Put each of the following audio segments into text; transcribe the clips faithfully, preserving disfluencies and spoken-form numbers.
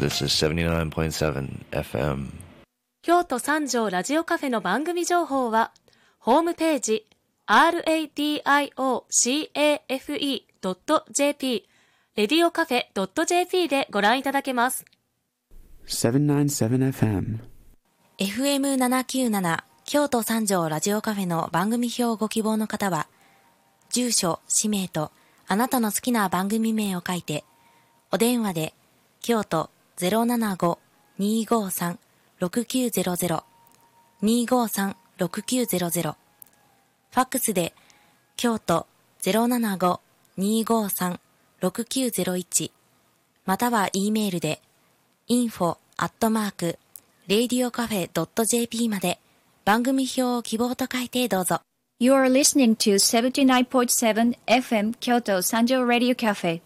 This is seventy-nine point seven エフエム。 京都三条ラジオカフェの番組情報は、ホームページ アールエーディーアイオーシーエーエフイードットジェーピー レディオカフェ ドットジェーピー でご覧いただけます。 セブンナインセブンエフエムエフエムななきゅうなな 京都三条ラジオカフェの番組表をご希望の方は、住所、氏名とあなたの好きな番組名を書いて、お電話で京都 ゼロななご にーごーさん ろくきゅうゼロゼロ にーごーさん ろくきゅうゼロゼロ、ファックスで京都 ゼロななご にーごーさん ろくきゅうゼロいち、または E メールで インフォ アットマーク レイディオカフェ ドットジェーピー まで番組表を希望と書いてどうぞ。 You are listening to seventy-nine point seven エフエム Kyoto Sanjo Radio Cafe。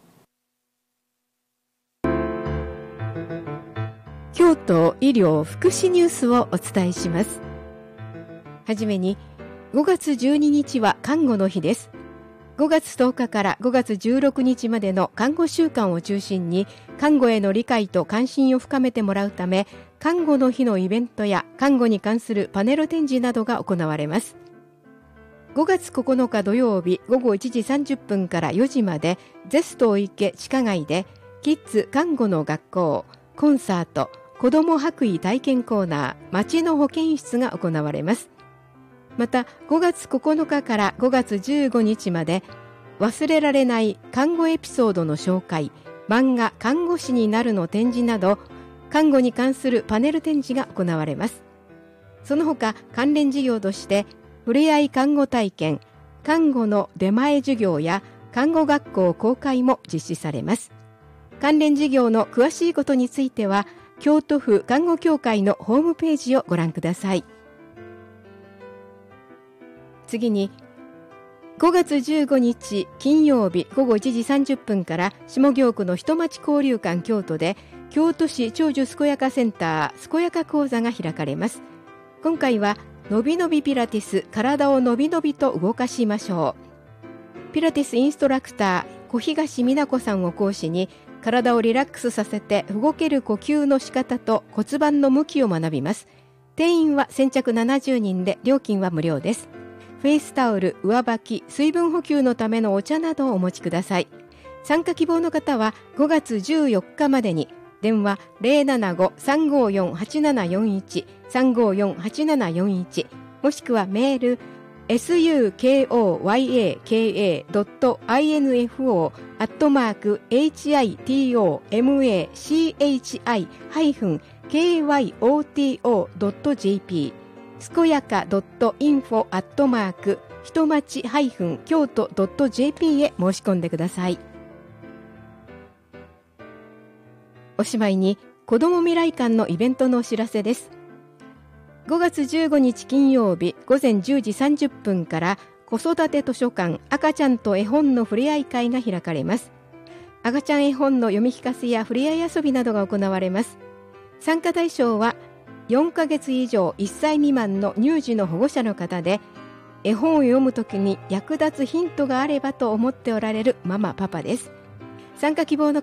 京都医療福祉ニュースをお伝えします。はじめに、ごがつじゅうににちは看護の日です。ごがつとおかからごがつじゅうろくにちまでの看護週間を中心に、看護への理解と関心を深めてもらうため、看護の日のイベントや看護に関するパネル展示などが行われます。ごがつここのか土曜日ごごいちじさんじゅっぷんからよじまで、ゼスト池地下街でキッズ看護の学校、コンサート、子ども白衣体験コーナー、町の保健室が行われます。またごがつここのかからごがつじゅうごにちまで、忘れられない看護エピソードの紹介、漫画看護師になるの展示など、看護に関するパネル展示が行われます。その他関連事業として、ふれあい看護体験、看護の出前授業や看護学校公開も実施されます。関連事業の詳しいことについては、京都府看護協会のホームページをご覧ください。次に、ごがつじゅうごにち金曜日ごごいちじさんじゅっぷんから下京区の人町交流館京都で、京都市長寿健やかセンター健やか講座が開かれます。今回はのびのびピラティス、体をのびのびと動かしましょう。ピラティスインストラクター小東美奈子さんを講師に、体をリラックスさせて動ける呼吸の仕方と骨盤の向きを学びます。定員は先着ななじゅうにんで、料金は無料です。フェイスタオル、上履き、水分補給のためのお茶などをお持ちください。参加希望の方はごがつじゅうよっかまでに、電話 ゼロななご さんごよん はちななよんいち さんごよん はちななよんいち、もしくはメール エスユーケーオーワイエーケーエードットインフォ アットマーク エイチアイティーオーエムエーシーエイチアイ ハイフン ケーワイオーティーオー ドットジェーピー、健やか .info アットマーク人町ハイフン京都 ドットジェーピー へ申し込んでください。おしまいに、子ども未来館のイベントのお知らせです。ごがつじゅうごにち金曜日ごぜんじゅうじさんじゅっぷんから、子育て図書館赤ちゃんと絵本のふれあい会が開かれます。赤ちゃん絵本の読み聞かせやふれあい遊びなどが行われます。参加対象はよんかげつ以上いっさい未満の乳児の保護者の方で、絵本を読むときに役立つヒントがあればと思っておられるママパパです。参加希望の